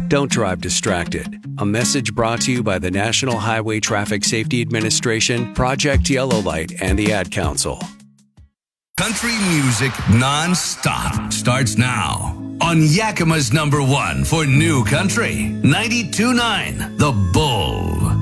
Don't drive distracted. A message brought to you by the National Highway Traffic Safety Administration, Project Yellow Light, and the Ad Council. Country music non-stop starts now on Yakima's #1 for new country, 92.9 The Bull.